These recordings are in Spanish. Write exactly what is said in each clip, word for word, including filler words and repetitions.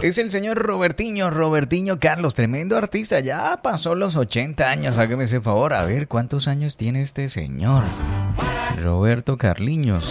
Es el señor Robertiño, Robertiño Carlos, tremendo artista. Ya pasó los ochenta años, hágame ese favor. A ver, ¿cuántos años tiene este señor? Roberto Carliños.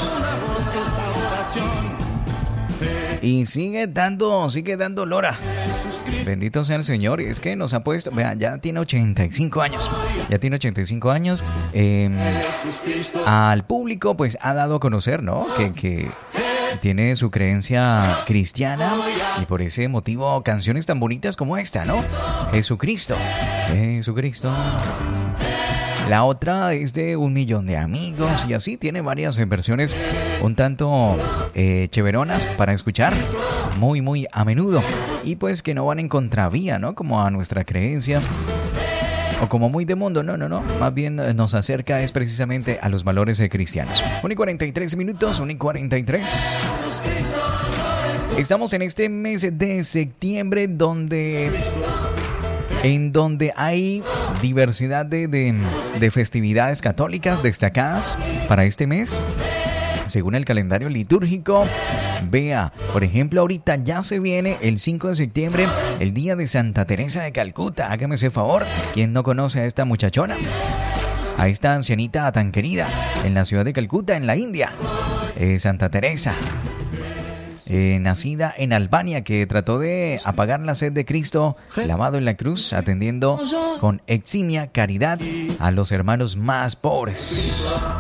Y sigue dando, sigue dando lora. Bendito sea el Señor. Es que nos ha puesto, vean, ya tiene ochenta y cinco años. Ya tiene ochenta y cinco años. Eh, al público, pues, ha dado a conocer, ¿no? Que, que tiene su creencia cristiana. Y por ese motivo, canciones tan bonitas como esta, ¿no? Jesucristo. Jesucristo. La otra es de Un Millón de Amigos y así tiene varias versiones un tanto eh, cheveronas para escuchar muy muy a menudo y pues que no van en contravía, ¿no? Como a nuestra creencia o como muy de mundo, no, no, no, más bien nos acerca es precisamente a los valores eh, cristianos. uno y cuarenta y tres minutos, uno y cuarenta y tres. Estamos en este mes de septiembre donde... en donde hay diversidad de, de, de festividades católicas destacadas para este mes, según el calendario litúrgico. Vea, por ejemplo, ahorita ya se viene el cinco de septiembre, el día de Santa Teresa de Calcuta. Hágame ese favor, ¿quién no conoce a esta muchachona? A esta ancianita tan querida en la ciudad de Calcuta, en la India. Eh, Santa Teresa. Eh, nacida en Albania, que trató de apagar la sed de Cristo lavado en la cruz, atendiendo con eximia caridad a los hermanos más pobres.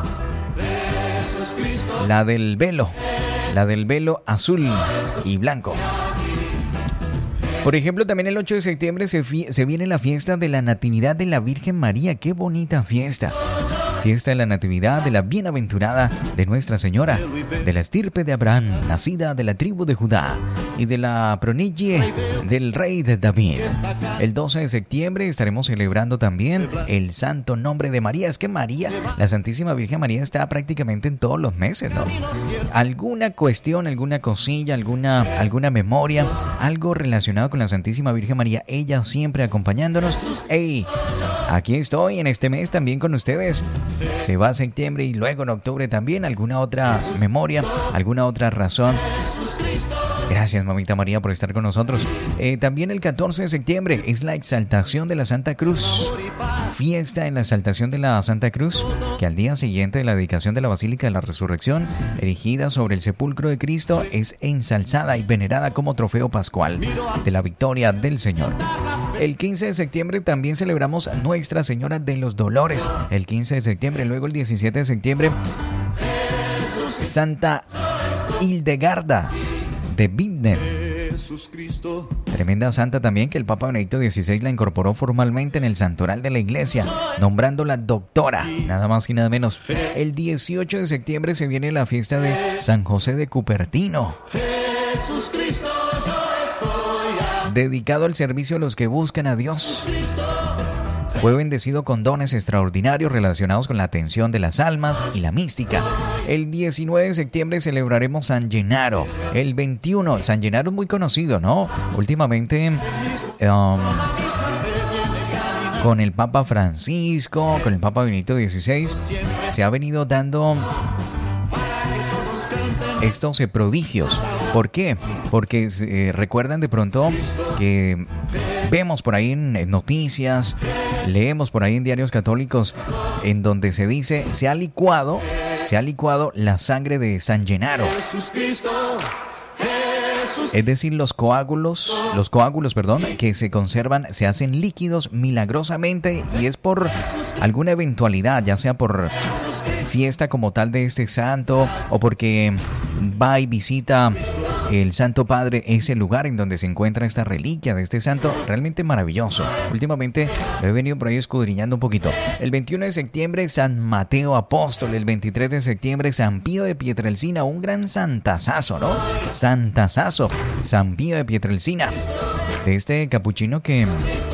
La del velo, la del velo azul y blanco. Por ejemplo, también el ocho de septiembre se, fi- se viene la fiesta de la Natividad de la Virgen María. ¡Qué bonita fiesta! Fiesta de la Natividad de la Bienaventurada de Nuestra Señora, de la estirpe de Abraham, nacida de la tribu de Judá, y de la pronigie del rey de David. El doce de septiembre estaremos celebrando también el santo nombre de María. Es que María, la Santísima Virgen María, está prácticamente en todos los meses, ¿no? Alguna cuestión, alguna cosilla, alguna, alguna memoria, algo relacionado con la Santísima Virgen María, ella siempre acompañándonos. ¡Ey! Aquí estoy en este mes también con ustedes. Se va a septiembre y luego en octubre también. ¿Alguna otra memoria? ¿Alguna otra razón? Gracias, Mamita María, por estar con nosotros. Eh, también el catorce de septiembre es la exaltación de la Santa Cruz. Fiesta en la exaltación de la Santa Cruz, que al día siguiente de la dedicación de la Basílica de la Resurrección, erigida sobre el sepulcro de Cristo, es ensalzada y venerada como trofeo pascual de la victoria del Señor. El quince de septiembre también celebramos a Nuestra Señora de los Dolores. El quince de septiembre, luego el diecisiete de septiembre, Santa Hildegarda de Bingen. Tremenda santa también, que el Papa Benedicto dieciséis la incorporó formalmente en el santoral de la iglesia, nombrándola doctora, nada más y nada menos. El dieciocho de septiembre se viene la fiesta de San José de Cupertino, dedicado al servicio a los que buscan a Dios. Fue bendecido con dones extraordinarios relacionados con la atención de las almas y la mística. El diecinueve de septiembre celebraremos San Gennaro. El veintiuno, San Gennaro es muy conocido, ¿no? Últimamente, um, con el Papa Francisco, con el Papa Benedicto dieciséis, se ha venido dando estos eh, prodigios. ¿Por qué? Porque eh, recuerdan de pronto que vemos por ahí en, en noticias, leemos por ahí en diarios católicos, en donde se dice, se ha licuado, se ha licuado la sangre de San Gennaro. Es decir, los coágulos, los coágulos, perdón, que se conservan, se hacen líquidos milagrosamente, y es por alguna eventualidad, ya sea por fiesta como tal de este santo, o porque va y visita el Santo Padre ese lugar en donde se encuentra esta reliquia de este santo. Realmente maravilloso. Últimamente he venido por ahí escudriñando un poquito. El veintiuno de septiembre, San Mateo Apóstol. El veintitrés de septiembre, San Pío de Pietrelcina. Un gran santazazo, ¿no? Santazazo. San Pío de Pietrelcina. De este capuchino que...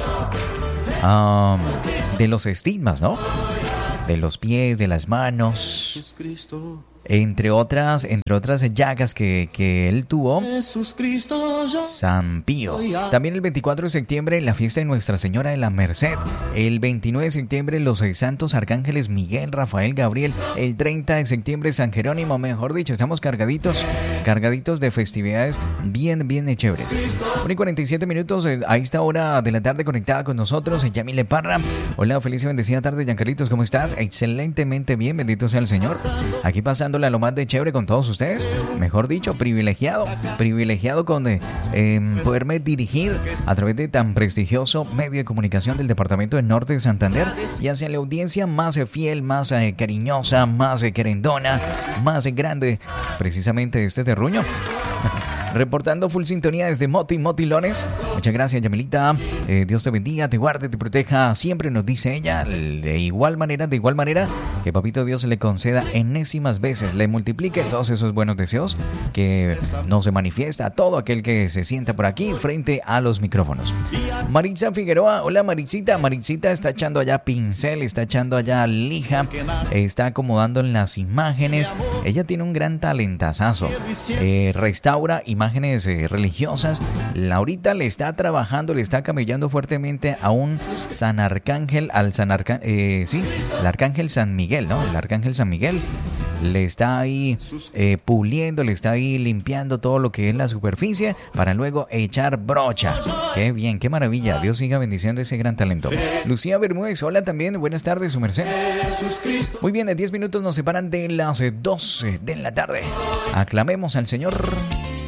Um, de los estigmas, ¿no? De los pies, de las manos. entre otras, entre otras llagas que, que él tuvo, San Pío. También el veinticuatro de septiembre, la fiesta de Nuestra Señora de la Merced. El veintinueve de septiembre, los santos arcángeles Miguel, Rafael, Gabriel. El treinta de septiembre, San Jerónimo. Mejor dicho, estamos cargaditos, cargaditos de festividades bien, bien chéveres. una y cuarenta y siete minutos a esta hora de la tarde conectada con nosotros, Yamile Parra. Hola, feliz y bendecida tarde, Giancarlitos, ¿cómo estás? Excelentemente bien, bendito sea el Señor. Aquí pasándola a lo más de chévere con todos ustedes. Mejor dicho, privilegiado, privilegiado con eh, eh, poderme dirigir a través de tan prestigioso medio de comunicación del departamento del norte de Santander y hacia la audiencia más fiel, más eh, cariñosa, más eh, querendona, más eh, grande, precisamente de este terruño. Reportando full sintonía desde Moti, Motilones. Muchas gracias, Yamilita. Eh, Dios te bendiga, te guarde, te proteja. Siempre nos dice ella. De igual manera, de igual manera, que Papito Dios le conceda enésimas veces, le multiplique todos esos buenos deseos, que no se manifiesta a todo aquel que se sienta por aquí frente a los micrófonos. Maritza Figueroa. Hola, Maritzita. Maritzita está echando allá pincel, está echando allá lija, está acomodando en las imágenes. Ella tiene un gran talentazazo. Eh, restaura y imágenes eh, religiosas. Laurita le está trabajando, le está camellando fuertemente a un San Arcángel, al San Arcángel, eh, sí, el Arcángel San Miguel, ¿no? El Arcángel San Miguel le está ahí eh, puliendo, le está ahí limpiando todo lo que es la superficie para luego echar brocha. Qué bien, qué maravilla. Dios siga bendiciendo ese gran talento. Lucía Bermúdez, hola también, buenas tardes, su merced. Muy bien, en diez minutos nos separan de las doce de la tarde. Aclamemos al Señor.